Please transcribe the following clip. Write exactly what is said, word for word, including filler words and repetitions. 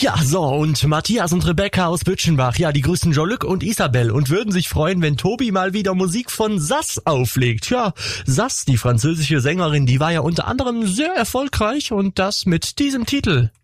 Ja, so, und Matthias und Rebecca aus Bütchenbach, ja, die grüßen Jean-Luc und Isabel und würden sich freuen, wenn Tobi mal wieder Musik von Sass auflegt. Ja, Sass, die französische Sängerin, die war ja unter anderem sehr erfolgreich und das mit diesem Titel.